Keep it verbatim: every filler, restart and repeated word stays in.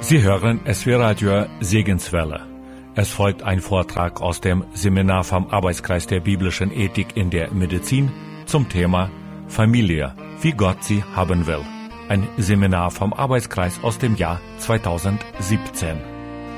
Sie hören S W Radio Segenswelle. Es folgt ein Vortrag aus dem Seminar vom Arbeitskreis der biblischen Ethik in der Medizin zum Thema Familie, wie Gott sie haben will. Ein Seminar vom Arbeitskreis aus dem Jahr zweitausendsiebzehn.